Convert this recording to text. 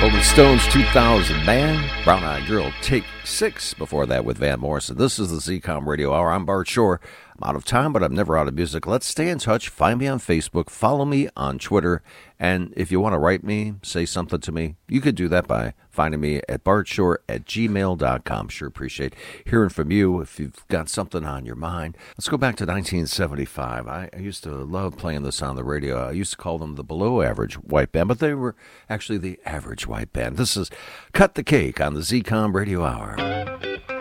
Rolling Stones 2000, man. Brown Eyed Girl, take 6 before that with Van Morrison. This is the ZCOM Radio Hour. I'm Bart Shore. I'm out of time, but I'm never out of music. Let's stay in touch. Find me on Facebook. Follow me on Twitter. And if you want to write me, say something to me, you could do that by finding me at bartshore@gmail.com. Sure appreciate hearing from you if you've got something on your mind. Let's go back to 1975. I used to love playing this on the radio. I used to call them the below average white band, but they were actually the average white band. This is Cut the Cake on the ZCOM Radio Hour.